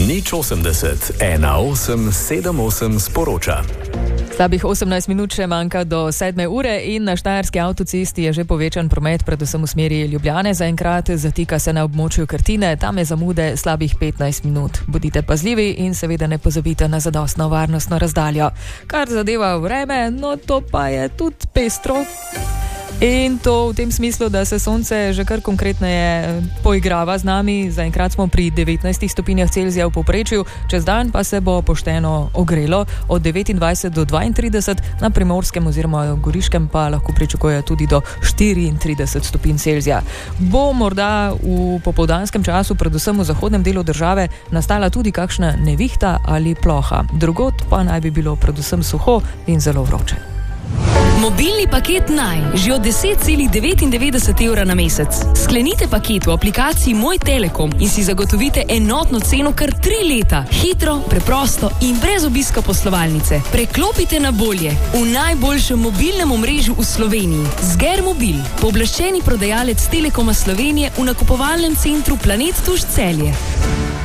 080 1878 sporoča. Slabih 18 minut še manjka do 7. ure in na štajerski avtocesti je že povečan promet, predvsem v smeri Ljubljane. Zaenkrat zatika se na območju Krtine, tam je zamude slabih 15 minut. Bodite pazljivi in seveda ne pozabite na zadostno varnostno razdaljo. Kar zadeva vreme, no to pa je tudi pestro. In to v tem smislu, da se sonce že kar konkretneje poigrava z nami. Zaenkrat smo pri 19 stopinjah Celzija v povprečju, čez dan pa se bo pošteno ogrelo od 29 do 32, na Primorskem oziroma Goriškem pa lahko pričakuje tudi do 34 stopinj Celzija. Bo morda v popoldanskem času, predvsem v zahodnem delu države, nastala tudi kakšna nevihta ali ploha. Drugod pa naj bi bilo predvsem suho in zelo vroče. Mobilni paket Naj, že od 10,99 evra na mesec. Sklenite paket v aplikaciji Moj Telekom in si zagotovite enotno ceno kar 3 leta. Hitro, preprosto in brez obiska poslovalnice. Preklopite na bolje v najboljšem mobilnem omrežju v Sloveniji. Zger Mobil, pooblaščeni prodajalec Telekoma Slovenije v nakupovalnem centru Planet Tuš Celje.